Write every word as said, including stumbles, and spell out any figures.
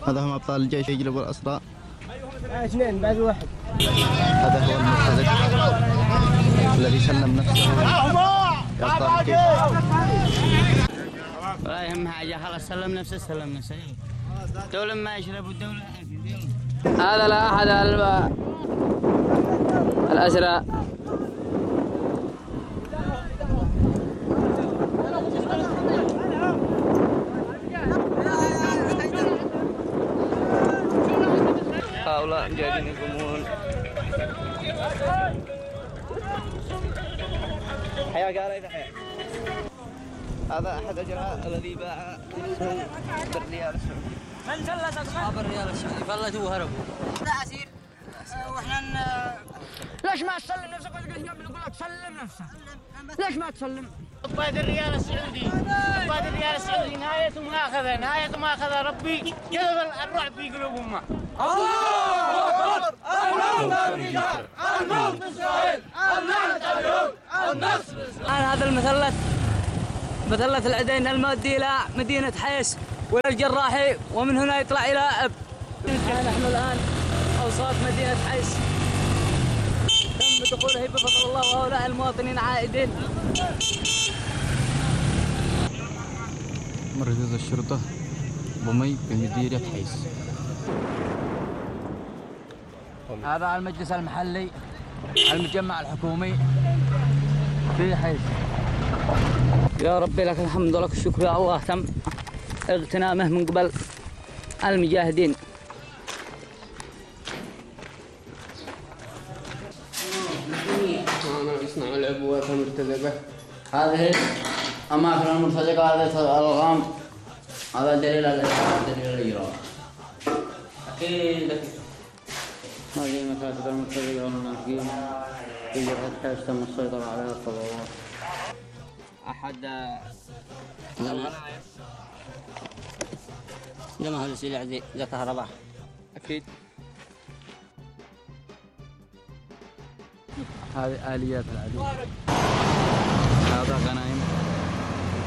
هذا هم أبطال الجيش يجلبوا الأسرى. اثنين بعد واحد. هذا هو المرتزق الذي سلم نفسه لأبطال الجيش. ولا يهم حاجة، خلاص سلم نفسه سلم نفسه. دولة ما يشربوا الدولة. هذا لا أحد الأسرى. هؤلاء جايين يقومون. حياة قال إذا حياة. هذا أحد أجراء الذي باع نفسه بالريال السعودي. من فلت أصحاب الريال السعودي؟ فلتوا وهربوا. لا أسير. وإحنا ليش ما تسلم نفسك؟ نقول لك سلم نفسك. ليش ما تسلم؟ قباد الريال السعودي، قباد الريال السعودي نهاية مؤاخذة، نهاية مؤاخذة ربي جذب الرعب في قلوبهم. الله أكبر! الموت للرجال، الموت لإسرائيل، اللعنة اليهود، النصر لإسرائيل. هذا المثلث مثلث العدين المؤدي إلى مدينة حيس والجراحي، ومن هنا يطلع إلى أب. نحن الآن أوساط مدينة حيس، تم دخوله بفضل الله، وهؤلاء المواطنين عائدين. مركز الشرطة بمي بمديرية حيس. هذا المجلس المحلي المجمع الحكومي في حيس. يا ربي لك الحمد ولك الشكر يا الله، تم اغتنامه من قبل المجاهدين. هنا يصنعوا العبوات المرتزقة. هذه أماكن المرتزقة، هذه الألغام. هذا دليل الإجرام، دليل الإجرام. أكيد هذه مكاتب المرتزقة والمنافقين في جبهة حيس تم السيطرة عليها الفضائيات. أحد جمع السلاح زي زي كهرباء. أكيد. هذه آليات العدو. هذا غنائم